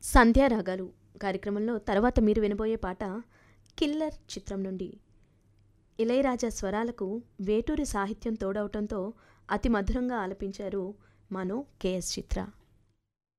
సంధ్యారాగాలు కార్యక్రమంలో తర్వాత మీరు వినబోయే పాట కిల్లర్ చిత్రం నుండి. ఇళయరాజా స్వరాలకు వేటూరి సాహిత్యం తోడవటంతో అతి మధురంగా ఆలపించారు మనో, కెఎస్ చిత్ర.